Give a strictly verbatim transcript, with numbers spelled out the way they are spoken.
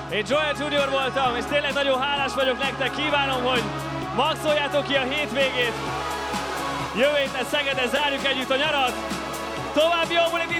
Én Joel Junior voltam, és tényleg nagyon hálás vagyok nektek. Kívánom, hogy maxoljátok ki a hétvégét. Jövő héten Szegeden zárjuk együtt a nyarat. További jó bulit!